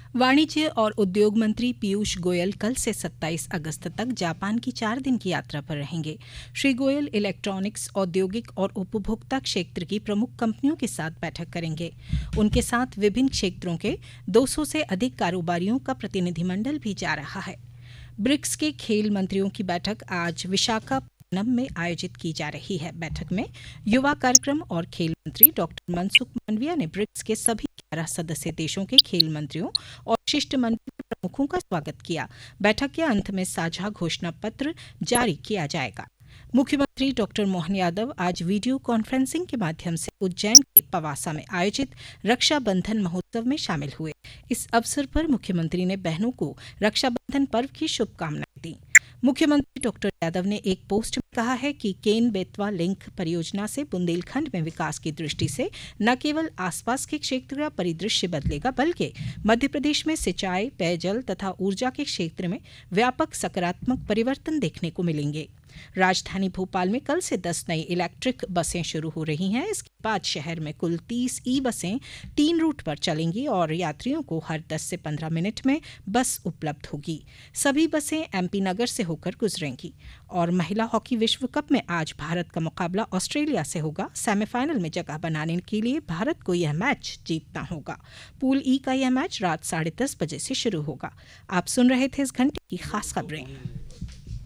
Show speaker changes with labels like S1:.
S1: वाणिज्य और उद्योग मंत्री पीयूष गोयल कल से 27 अगस्त तक जापान की 4 दिन की यात्रा पर रहेंगे। श्री गोयल इलेक्ट्रॉनिक्स, औद्योगिक और उपभोक्ता क्षेत्र की प्रमुख कंपनियों के साथ बैठक करेंगे। उनके साथ विभिन्न क्षेत्रों के 200 से अधिक कारोबारियों का प्रतिनिधिमंडल भी जा रहा है। ब्रिक्स के खेल मंत्रियों की बैठक आज विशाखापट्टनम में आयोजित की जा रही है। बैठक में युवा कार्यक्रम और खेल मंत्री डॉक्टर मनसुख मांडविया ने ब्रिक्स के सभी 11 सदस्य देशों के खेल मंत्रियों और शिष्टमंडल प्रमुखों का स्वागत किया। बैठक के अंत में साझा घोषणा पत्र जारी किया जाएगा। मुख्यमंत्री डॉक्टर मोहन यादव आज वीडियो कॉन्फ्रेंसिंग के माध्यम से उज्जैन के पवासा में आयोजित रक्षाबंधन महोत्सव में शामिल हुए। इस अवसर पर मुख्यमंत्री ने बहनों को रक्षाबंधन पर्व की शुभकामनाएं दी। मुख्यमंत्री डॉक्टर यादव ने एक पोस्ट में कहा है कि केन बेतवा लिंक परियोजना से बुंदेलखंड में विकास की दृष्टि से न केवल आसपास के क्षेत्र का परिदृश्य बदलेगा, बल्कि मध्य प्रदेश में सिंचाई, पेयजल तथा ऊर्जा के क्षेत्र में व्यापक सकारात्मक परिवर्तन देखने को मिलेंगे। राजधानी भोपाल में कल से 10 नई इलेक्ट्रिक बसें शुरू हो रही हैं। इसके बाद शहर में कुल 30 ई बसें 3 रूट पर चलेंगी और यात्रियों को हर 10 से 15 मिनट में बस उपलब्ध होगी। सभी बसें एमपी नगर से होकर गुजरेंगी। और महिला हॉकी विश्व कप में आज भारत का मुकाबला ऑस्ट्रेलिया से होगा। सेमीफाइनल में जगह बनाने के लिए भारत को यह मैच जीतना होगा। पूल ई का यह मैच रात 10:30 बजे से शुरू होगा। आप सुन रहे थे इस घंटे की खास खबरें।